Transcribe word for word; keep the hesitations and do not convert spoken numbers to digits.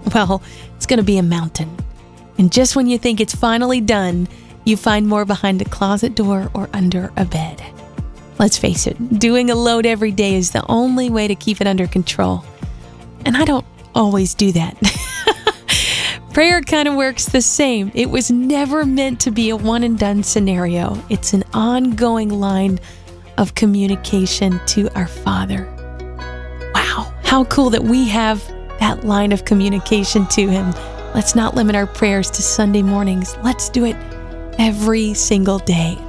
Well, it's going to be a mountain. And just when you think it's finally done, you find more behind a closet door or under a bed. Let's face it, doing a load every day is the only way to keep it under control. And I don't always do that. Prayer kind of works the same. It was never meant to be a one and done scenario. It's an ongoing line of communication to our Father. Wow, how cool that we have that line of communication to Him. Let's not limit our prayers to Sunday mornings. Let's do it every single day.